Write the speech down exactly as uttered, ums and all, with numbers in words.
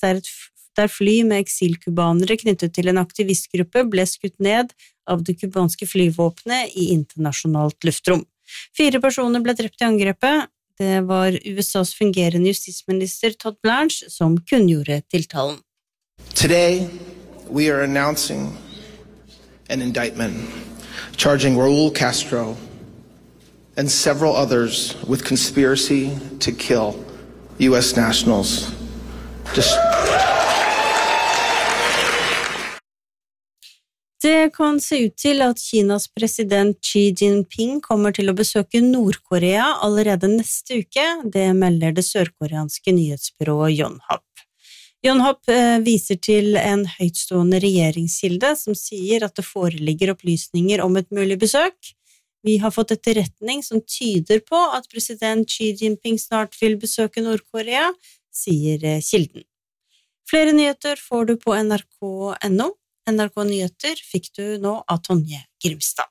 der, et, der fly med eksilkubanere knyttet til en aktivistgruppe ble skutt ned av det kubanske flyvåpenet i internasjonalt luftrom. Fire personer ble drept i angrepet. Det var U S A's fungerende justisminister Todd Blanche som kunngjorde tiltalen. Today, we are announcing an indictment charging Raul Castro and several others with conspiracy to kill U S nationals. Just... Det kan se ut til at Kinas president Xi Jinping kommer til å besøke Nord-Korea allerede neste uke, det melder det sørkoreanske nyhetsbyrået Yonhap. Yonhap viser til en høytstående regjeringskilde som sier at det foreligger opplysninger om et mulig besøk. Vi har fått etterretning som tyder på at president Xi Jinping snart vil besøke Nord-Korea, sier kilden. Flere nyheter får du på N R K punktum N O. N R K Nyheter fikk du nå av Tonje Grimstad.